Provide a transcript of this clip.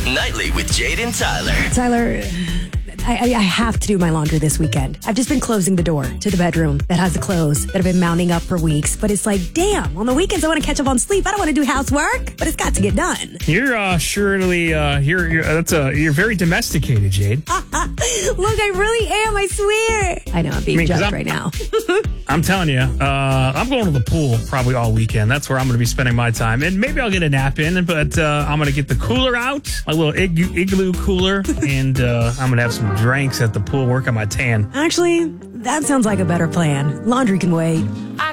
Nightly with Jade and Tyler. Tyler, I have to do my laundry this weekend. I've just been closing the door to the bedroom that has the clothes that have been mounting up for weeks. But it's like, damn, on the weekends I want to catch up on sleep. I don't want to do housework, but it's got to get done. You're surely you're very domesticated, Jade. Look, I really am, I swear. I know, I'm being judged right now. I'm telling you, I'm going to the pool probably all weekend. That's where I'm going to be spending my time. And maybe I'll get a nap in, but I'm going to get the cooler out, my little igloo cooler, and I'm going to have some drinks at the pool, work on my tan. Actually, that sounds like a better plan. Laundry can wait.